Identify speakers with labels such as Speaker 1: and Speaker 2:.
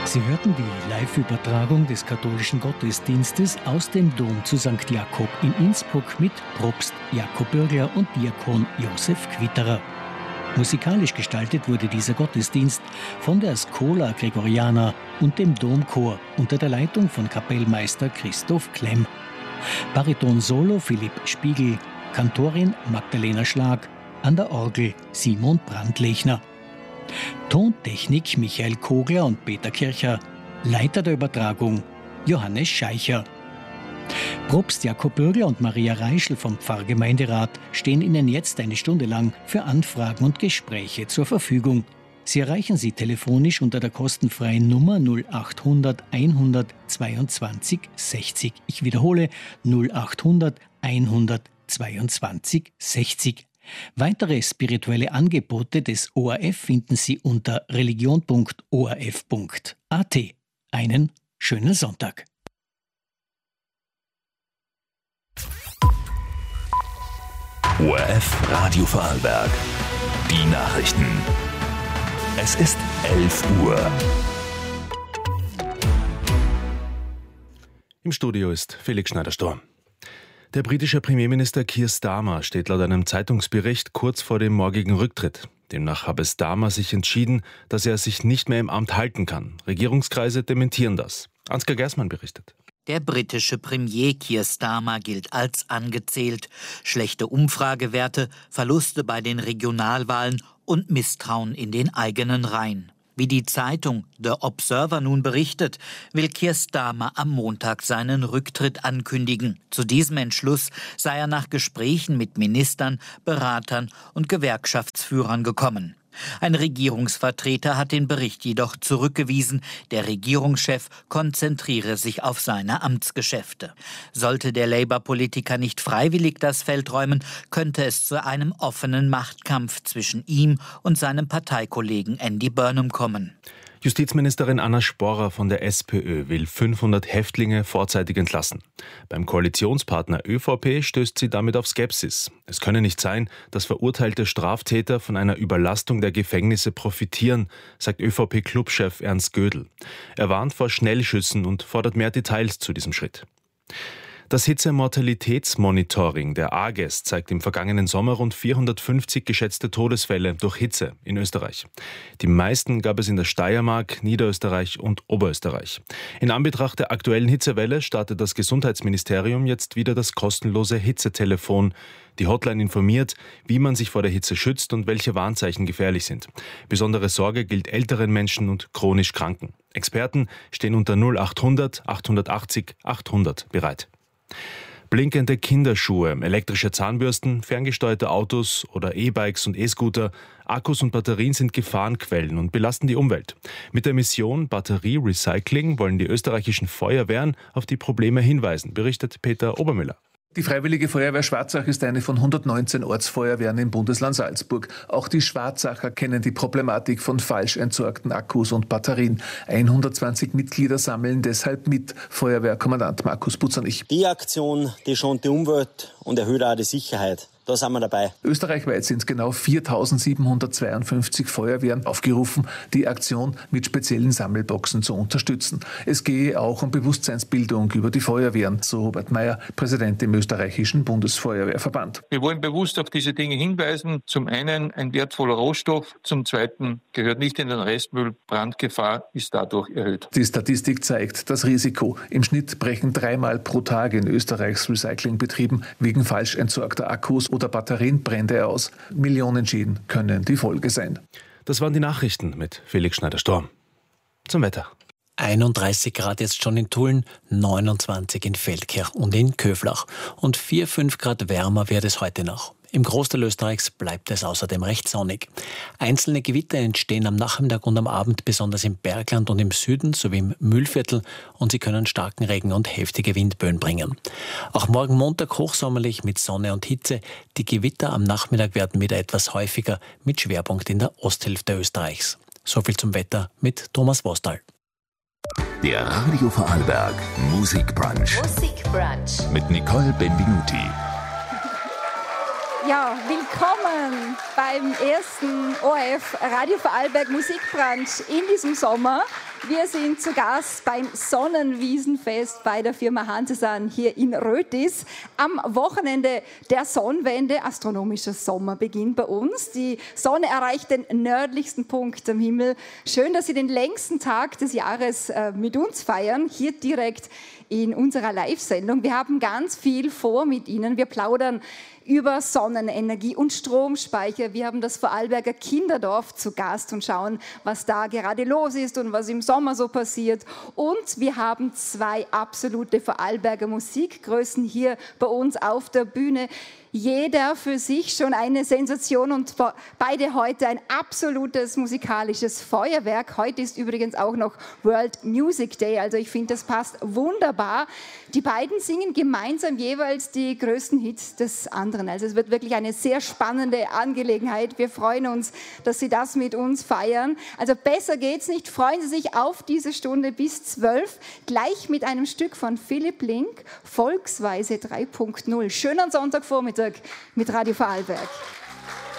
Speaker 1: Sie hörten die Live-Übertragung des katholischen Gottesdienstes aus dem Dom zu St. Jakob in Innsbruck mit Propst Jakob Bürgler und Diakon Josef Quitterer. Musikalisch gestaltet wurde dieser Gottesdienst von der Schola Gregoriana und dem Domchor unter der Leitung von Kapellmeister Christoph Klemm. Bariton-Solo Philipp Spiegel, Kantorin Magdalena Schlag, an der Orgel Simon Brandlechner. Tontechnik Michael Kogler und Peter Kircher, Leiter der Übertragung Johannes Scheicher. Propst Jakob Bürgler und Maria Reischl vom Pfarrgemeinderat stehen Ihnen jetzt eine Stunde lang für Anfragen und Gespräche zur Verfügung. Sie erreichen sie telefonisch unter der kostenfreien Nummer 0800 122 60. Ich wiederhole 0800 122 60. Weitere spirituelle Angebote des ORF finden Sie unter religion.orf.at. Einen schönen Sonntag.
Speaker 2: ORF Radio Vorarlberg. Die Nachrichten. Es ist 11 Uhr.
Speaker 3: Im Studio ist Felix Schneider-Sturm. Der britische Premierminister Keir Starmer steht laut einem Zeitungsbericht kurz vor dem morgigen Rücktritt. Demnach habe Starmer sich entschieden, dass er sich nicht mehr im Amt halten kann. Regierungskreise dementieren das. Ansgar Gersmann berichtet.
Speaker 4: Der britische Premier Keir Starmer gilt als angezählt. Schlechte Umfragewerte, Verluste bei den Regionalwahlen und Misstrauen in den eigenen Reihen. Wie die Zeitung The Observer nun berichtet, will Keir Starmer am Montag seinen Rücktritt ankündigen. Zu diesem Entschluss sei er nach Gesprächen mit Ministern, Beratern und Gewerkschaftsführern gekommen. Ein Regierungsvertreter hat den Bericht jedoch zurückgewiesen. Der Regierungschef konzentriere sich auf seine Amtsgeschäfte. Sollte der Labour-Politiker nicht freiwillig das Feld räumen, könnte es zu einem offenen Machtkampf zwischen ihm und seinem Parteikollegen Andy Burnham kommen.
Speaker 3: Justizministerin Anna Sporrer von der SPÖ will 500 Häftlinge vorzeitig entlassen. Beim Koalitionspartner ÖVP stößt sie damit auf Skepsis. Es könne nicht sein, dass verurteilte Straftäter von einer Überlastung der Gefängnisse profitieren, sagt ÖVP-Clubchef Ernst Gödel. Er warnt vor Schnellschüssen und fordert mehr Details zu diesem Schritt. Das Hitzemortalitätsmonitoring der AGES zeigt im vergangenen Sommer rund 450 geschätzte Todesfälle durch Hitze in Österreich. Die meisten gab es in der Steiermark, Niederösterreich und Oberösterreich. In Anbetracht der aktuellen Hitzewelle startet das Gesundheitsministerium jetzt wieder das kostenlose Hitzetelefon. Die Hotline informiert, wie man sich vor der Hitze schützt und welche Warnzeichen gefährlich sind. Besondere Sorge gilt älteren Menschen und chronisch Kranken. Experten stehen unter 0800 880 800 bereit. Blinkende Kinderschuhe, elektrische Zahnbürsten, ferngesteuerte Autos oder E-Bikes und E-Scooter, Akkus und Batterien sind Gefahrenquellen und belasten die Umwelt. Mit der Mission Batterie-Recycling wollen die österreichischen Feuerwehren auf die Probleme hinweisen, berichtet Peter Obermüller.
Speaker 5: Die Freiwillige Feuerwehr Schwarzach ist eine von 119 Ortsfeuerwehren im Bundesland Salzburg. Auch die Schwarzacher kennen die Problematik von falsch entsorgten Akkus und Batterien. 120 Mitglieder sammeln deshalb mit. Feuerwehrkommandant Markus Butzernich.
Speaker 6: Die Aktion, die schont die Umwelt und erhöht auch die Sicherheit. Da sind wir dabei.
Speaker 5: Österreichweit sind genau 4.752 Feuerwehren aufgerufen, die Aktion mit speziellen Sammelboxen zu unterstützen. Es gehe auch um Bewusstseinsbildung über die Feuerwehren, so Robert Meyer, Präsident im österreichischen Bundesfeuerwehrverband.
Speaker 7: Wir wollen bewusst auf diese Dinge hinweisen. Zum einen ein wertvoller Rohstoff, zum zweiten gehört nicht in den Restmüll. Brandgefahr ist dadurch erhöht.
Speaker 5: Die Statistik zeigt das Risiko. Im Schnitt brechen 3-mal pro Tag in Österreichs Recyclingbetrieben wegen falsch entsorgter Akkus oder Batterienbrände aus. Millionen Schäden können die Folge sein.
Speaker 3: Das waren die Nachrichten mit Felix Schneider-Sturm. Zum Wetter.
Speaker 1: 31 Grad jetzt schon in Tulln, 29 in Feldkirch und in Köflach. Und 4-5 Grad wärmer wird es heute noch. Im Großteil Österreichs bleibt es außerdem recht sonnig. Einzelne Gewitter entstehen am Nachmittag und am Abend, besonders im Bergland und im Süden sowie im Mühlviertel, und sie können starken Regen und heftige Windböen bringen. Auch morgen Montag hochsommerlich mit Sonne und Hitze. Die Gewitter am Nachmittag werden wieder etwas häufiger, mit Schwerpunkt in der Osthälfte Österreichs. Soviel zum Wetter mit Thomas Wostal.
Speaker 2: Der Radio Vorarlberg Musikbrunch. Mit Nicole Benvenuti.
Speaker 8: Ja, willkommen beim ersten ORF Radio Vorarlberg Musikbrunch in diesem Sommer. Wir sind zu Gast beim Sonnenwiesenfest bei der Firma Hansesan hier in Rötis. Am Wochenende der Sonnenwende, astronomischer Sommerbeginn bei uns. Die Sonne erreicht den nördlichsten Punkt am Himmel. Schön, dass Sie den längsten Tag des Jahres mit uns feiern, hier direkt in unserer Live-Sendung. Wir haben ganz viel vor mit Ihnen. Wir plaudern über Sonnenenergie und Stromspeicher. Wir haben das Vorarlberger Kinderdorf zu Gast und schauen, was da gerade los ist und was im Sommer so passiert. Und wir haben 2 absolute Vorarlberger Musikgrößen hier bei uns auf der Bühne. Jeder für sich schon eine Sensation und beide heute ein absolutes musikalisches Feuerwerk. Heute ist übrigens auch noch World Music Day, also ich finde, das passt wunderbar. Die beiden singen gemeinsam jeweils die größten Hits des anderen. Also es wird wirklich eine sehr spannende Angelegenheit. Wir freuen uns, dass Sie das mit uns feiern. Also besser geht's nicht. Freuen Sie sich auf diese Stunde bis 12, gleich mit einem Stück von Philipp Link, Volksweise 3.0. Schönen Sonntagvormittag mit Radio Vorarlberg.